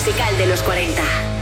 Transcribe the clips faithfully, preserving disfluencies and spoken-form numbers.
musical de los cuarenta.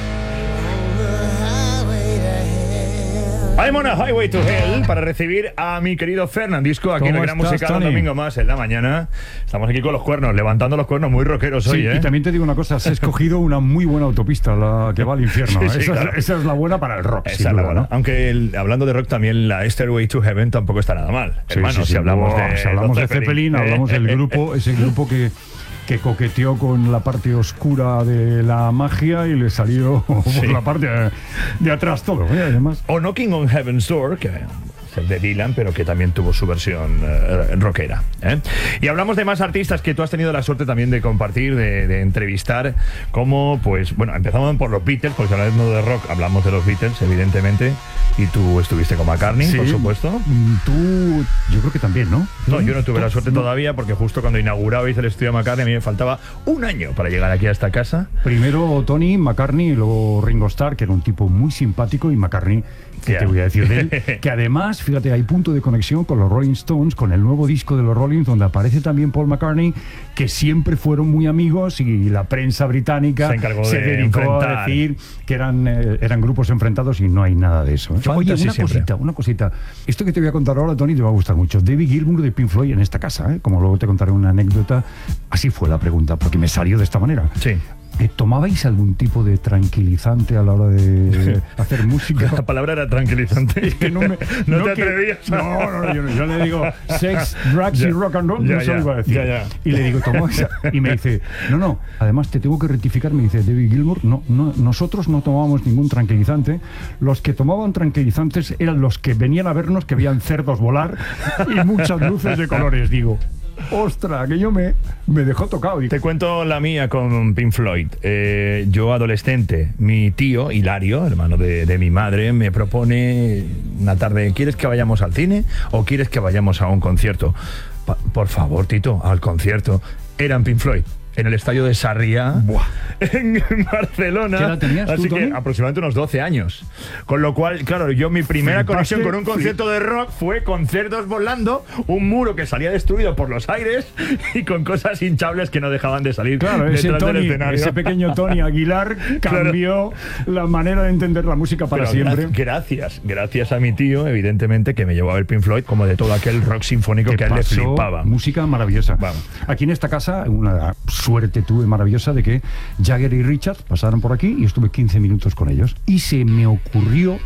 I'm on a highway to hell para recibir a mi querido Fernandisco aquí en el Gran Musical, un domingo más en la mañana. Estamos aquí con los cuernos, levantando los cuernos, muy rockeros hoy, sí, ¿eh? Y también te digo una cosa, has escogido una muy buena autopista, la que va al infierno. Sí, sí, esa, claro. es, esa es la buena para el rock. Esa es la buena. ¿No? Aunque el, hablando de rock también, la Stairway to Heaven tampoco está nada mal. Sí, Hermano, sí, sí. si hablamos Oh, de, si hablamos de Zeppelin, ¿eh? hablamos del grupo, ese grupo que... que coqueteó con la parte oscura de la magia y le salió Sí. por la parte de, de atrás todo, ¿eh? Además. O Knocking on Heaven's Door, que es el de Dylan, pero que también tuvo su versión eh, rockera, ¿eh? Y hablamos de más artistas que tú has tenido la suerte también de compartir, de, de entrevistar, como, pues, bueno, empezamos por los Beatles, porque hablando de rock, hablamos de los Beatles, evidentemente, y tú estuviste con McCartney, Sí, por supuesto. Tú, yo creo que también, ¿no? No, yo no tuve la suerte No. todavía, porque justo cuando inaugurabais el estudio de McCartney, a mí me faltaba un año para llegar aquí a esta casa. Primero Tony, McCartney, y luego Ringo Starr, que era un tipo muy simpático, y McCartney, que Ya. te voy a decir de él, que además, fíjate, hay punto de conexión con los Rolling Stones, con el nuevo disco de los Rolling, donde aparece también Paul McCartney, que siempre fueron muy amigos y la prensa británica Se encargó se de dedicó enfrentar. a decir que eran, eh, eran grupos enfrentados y no hay nada de eso, ¿eh? Oye, Fantasy una siempre. cosita, una cosita. Esto que te voy a contar ahora, Tony, te va a gustar mucho. David Gilmour de Pink Floyd en esta casa, ¿eh? Como luego te contaré una anécdota. Así fue la pregunta, porque me salió de esta manera. Sí. Eh, ¿Tomabais algún tipo de tranquilizante a la hora de hacer música? La palabra era tranquilizante. Es que no me, no, no te que- atrevías. No, no, no, yo, yo le digo sex, drugs Ya. y rock and roll, Ya, no se ya, lo iba a decir. ya, ya. Y le digo, ¿tomabais? Y me dice, no, no, además te tengo que rectificar, me dice David Gilmour, no, no, nosotros no tomábamos ningún tranquilizante. Los que tomaban tranquilizantes eran los que venían a vernos, que veían cerdos volar y muchas luces de colores. Digo, ostra, que yo me, me dejó tocado. Digo, Te cuento la mía con Pink Floyd. Eh, yo, adolescente, mi tío, Hilario, hermano de, de mi madre, me propone una tarde, ¿quieres que vayamos al cine o quieres que vayamos a un concierto? Pa- por favor, Tito, al concierto. Eran Pink Floyd. En el estadio de Sarriá, Buah. en Barcelona. ¿Qué edad tenías tú, Así que Tony? aproximadamente unos doce años. Con lo cual, claro, yo mi primera Flipaste, conexión con un concierto de rock fue con cerdos volando, un muro que salía destruido por los aires y con cosas hinchables que no dejaban de salir Claro, ese, detrás del Tony, escenario. ese pequeño Tony Aguilar cambió la manera de entender la música para Pero siempre. gra- Gracias, gracias a mi tío, evidentemente, que me llevó a ver Pink Floyd, como de todo aquel rock sinfónico ¿Qué que a él le pasó? flipaba. Música maravillosa. Vamos. Aquí en esta casa, una suerte tuve maravillosa de que Jagger y Richards pasaron por aquí y estuve quince minutos con ellos. Y se me ocurrió,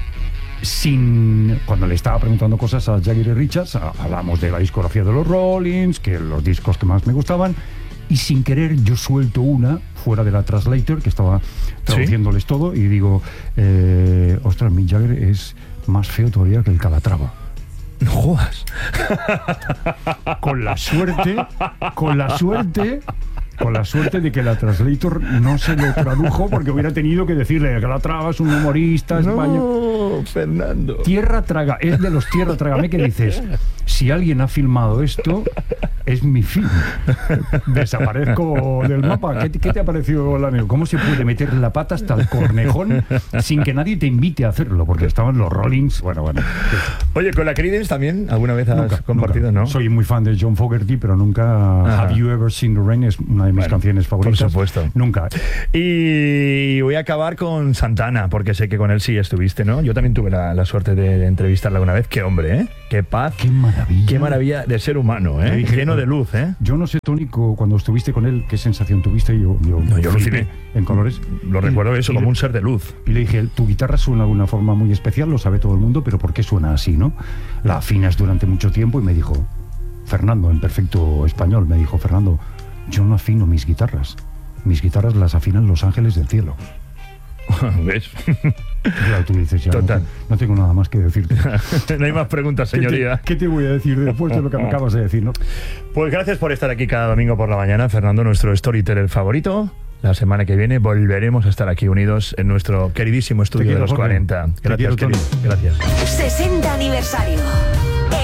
sin cuando le estaba preguntando cosas a Jagger y Richards, a- hablamos de la discografía de los Rollins, que los discos que más me gustaban, y sin querer yo suelto una fuera de la translator, que estaba traduciéndoles todo, y digo, eh, ostras, Mick Jagger es más feo todavía que el Calatrava. No jodas. Con la suerte, con la suerte, con la suerte de que la translator no se lo tradujo, porque hubiera tenido que decirle que Calatrava es un humorista español. No, Fernando. Tierra traga, es de los Tierra Trágame que dices, si alguien ha filmado esto, es mi fin. Desaparezco del mapa. ¿Qué, qué te ha parecido la neo? ¿Cómo se puede meter la pata hasta el cornejón sin que nadie te invite a hacerlo? Porque estaban los Rollins, bueno, bueno. Oye, con la Creedence también, ¿alguna vez has Nunca, compartido, nunca. no? Soy muy fan de John Fogerty, pero nunca Ajá. Have You Ever Seen the Rain es una de mis Bueno, canciones favoritas. por supuesto. Nunca. Y voy a acabar con Santana, porque sé que con él sí estuviste, ¿no? Yo también tuve la, la suerte de, de entrevistarla alguna vez. Qué hombre, ¿eh? Qué paz. Qué maravilla. Qué maravilla de ser humano, Te ¿eh? dije, Lleno de luz, ¿eh? Yo no sé, Tónico, cuando estuviste con él, qué sensación tuviste. Yo, yo, No, yo flipé aluciné. en colores. Lo Y- recuerdo eso y como le- un ser de luz. Y le dije, tu guitarra suena de una forma muy especial, lo sabe todo el mundo, pero ¿por qué suena así, no? La afinas durante mucho tiempo y me dijo, Fernando, en perfecto español, me dijo, Fernando, yo no afino mis guitarras. Mis guitarras las afinan los ángeles del cielo. ¿Ves? Claro, tú dices, ya, Total. No, no tengo nada más que decirte. No hay más preguntas, ¿Qué te, señoría. qué te voy a decir después de lo que me acabas de decir, no? Pues gracias por estar aquí cada domingo por la mañana, Fernando, nuestro storyteller favorito. La semana que viene volveremos a estar aquí unidos en nuestro queridísimo estudio quiero, de los Jorge. cuarenta. Te Gracias, quiero, querido. Gracias. sesenta aniversario.